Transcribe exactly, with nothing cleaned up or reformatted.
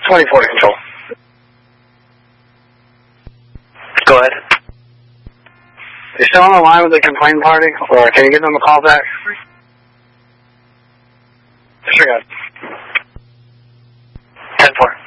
twenty-four to control. Go ahead. You still on the line with the complaint party, or can you give them a call back? Disregard. ten four.